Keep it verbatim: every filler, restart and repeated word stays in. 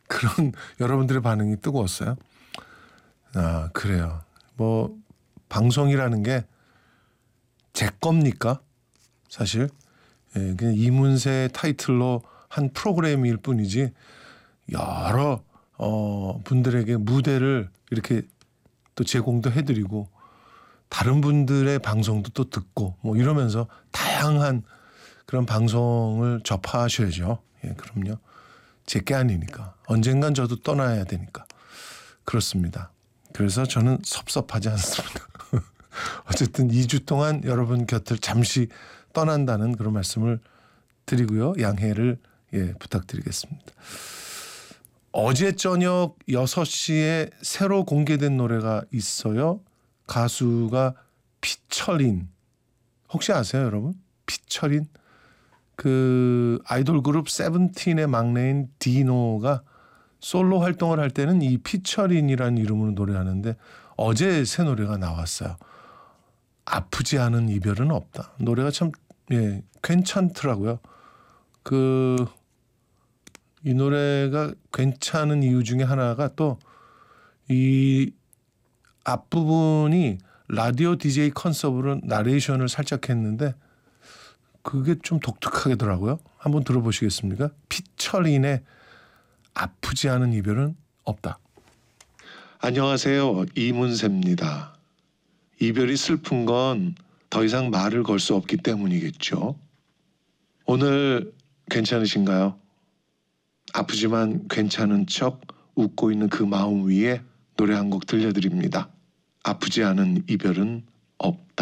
그런 여러분들의 반응이 뜨거웠어요. 아, 그래요. 뭐 방송이라는 게 제 겁니까? 사실 예, 그냥 이문세 타이틀로 한 프로그램일 뿐이지 여러 어, 분들에게 무대를 이렇게 또 제공도 해드리고 다른 분들의 방송도 또 듣고 뭐 이러면서 다양한 그런 방송을 접하셔야죠. 예, 그럼요. 제 게 아니니까. 언젠간 저도 떠나야 되니까. 그렇습니다. 그래서 저는 섭섭하지 않습니다. 어쨌든 이 주 동안 여러분 곁을 잠시 떠난다는 그런 말씀을 드리고요. 양해를 예, 부탁드리겠습니다. 어제 저녁 여섯 시에 새로 공개된 노래가 있어요. 가수가 피처린. 혹시 아세요, 여러분? 피처린? 그 아이돌 그룹 세븐틴의 막내인 디노가 솔로 활동을 할 때는 이 피처린이라는 이름으로 노래하는데 어제 새 노래가 나왔어요. 아프지 않은 이별은 없다. 노래가 참 예, 괜찮더라고요. 그 이 노래가 괜찮은 이유 중에 하나가 또 이 앞부분이 라디오 디제이 컨셉으로 나레이션을 살짝 했는데 그게 좀 독특하더라고요. 한번 들어보시겠습니까? 피처린의 아프지 않은 이별은 없다. 안녕하세요. 이문세입니다. 이별이 슬픈 건 더 이상 말을 걸 수 없기 때문이겠죠. 오늘 괜찮으신가요? 아프지만 괜찮은 척 웃고 있는 그 마음 위에 노래 한 곡 들려드립니다. 아프지 않은 이별은 없다.